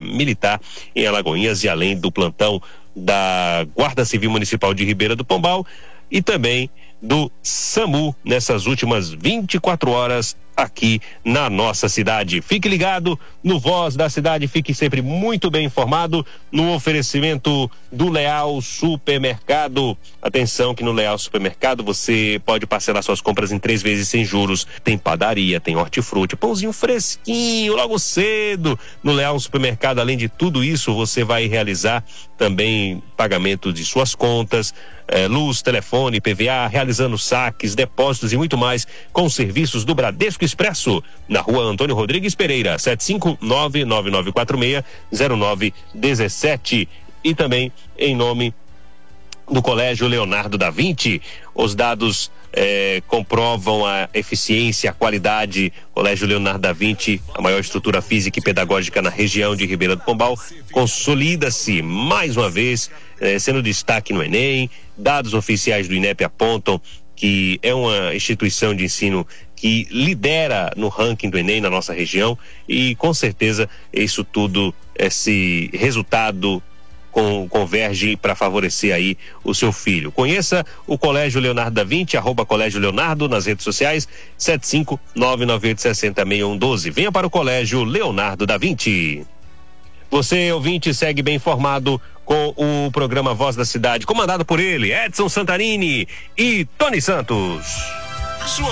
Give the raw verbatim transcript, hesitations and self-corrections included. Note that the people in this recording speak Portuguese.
Militar em Alagoinhas e além do plantão da Guarda Civil Municipal de Ribeira do Pombal e também do SAMU nessas últimas vinte e quatro horas aqui na nossa cidade. Fique ligado no Voz da Cidade, fique sempre muito bem informado no oferecimento do Leal Supermercado. Atenção que no Leal Supermercado você pode parcelar suas compras em três vezes sem juros. Tem padaria, tem hortifruti, pãozinho fresquinho logo cedo no Leal Supermercado. Além de tudo isso, você vai realizar também pagamento de suas contas, eh, luz, telefone, I P V A, realizando saques, depósitos e muito mais com os serviços do Bradesco Expresso, na rua Antônio Rodrigues Pereira, sete cinco nove nove nove quatro seis zero nove um sete, e também em nome do Colégio Leonardo da Vinci. Os dados eh, comprovam a eficiência, a qualidade. Colégio Leonardo da Vinci, a maior estrutura física e pedagógica na região de Ribeira do Pombal, consolida-se mais uma vez, eh, sendo destaque no Enem. Dados oficiais do INEP apontam que é uma instituição de ensino que lidera no ranking do Enem na nossa região, e com certeza isso tudo, esse resultado com, converge para favorecer aí o seu filho. Conheça o Colégio Leonardo da Vinci, arroba Colégio Leonardo nas redes sociais, sete cinco nove nove oito seis zero seis um um doze. Venha para o Colégio Leonardo da Vinci. Você, ouvinte, segue bem informado com o programa Voz da Cidade, comandado por ele, Edson Santarini e Tony Santos. Sua